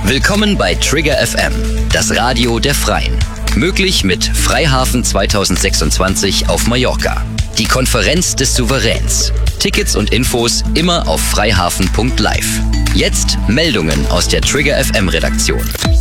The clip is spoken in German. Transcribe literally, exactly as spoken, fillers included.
Willkommen bei Trigger F M, das Radio der Freien. Möglich mit Freihafen zweitausendsechsundzwanzig auf Mallorca. Die Konferenz des Souveräns. Tickets und Infos immer auf freihafen punkt live. Jetzt Meldungen aus der Trigger F M Redaktion.